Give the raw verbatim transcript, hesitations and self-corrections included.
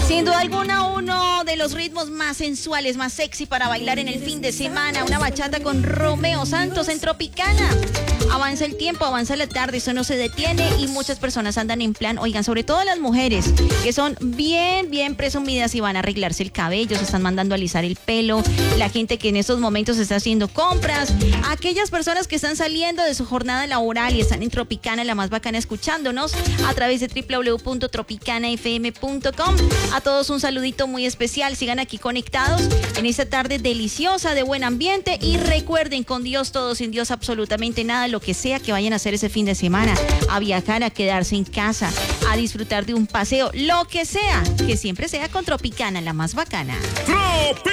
Sin duda alguna, uno de los ritmos más sensuales, más sexy para bailar en el fin de semana, una bachata con Romeo Santos en Tropicana. Avanza el tiempo, avanza la tarde, eso no se detiene y muchas personas andan en plan, oigan, sobre todo las mujeres, que son bien, bien presumidas y van a arreglarse el cabello, se están mandando a alisar el pelo, la gente que en estos momentos está haciendo compras, aquellas personas que están saliendo de su jornada laboral y están en Tropicana, la más bacana, escuchándonos a través de doble u doble u doble u punto tropicana f m punto com. A todos un saludito muy especial, sigan aquí conectados en esta tarde deliciosa de buen ambiente y recuerden, con Dios todo, sin Dios absolutamente nada, lo que sea que vayan a hacer ese fin de semana, a viajar, a quedarse en casa, a disfrutar de un paseo, lo que sea, que siempre sea con Tropicana, la más bacana.